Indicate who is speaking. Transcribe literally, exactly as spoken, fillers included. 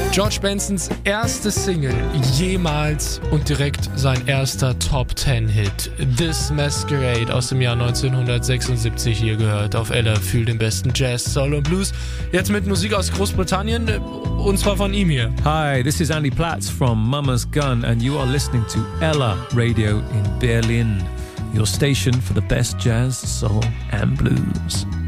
Speaker 1: George Bensons erste Single jemals und direkt sein erster Top-Ten-Hit. This Masquerade aus dem Jahr neunzehnhundertsechsundsiebzig hier gehört auf Ella für den besten Jazz, Soul und Blues. Jetzt mit Musik aus Großbritannien und zwar von ihm hier.
Speaker 2: Hi, this is Andy Platz from Mama's Gun and you are listening to Ella Radio in Berlin, your station for the best jazz, soul and blues.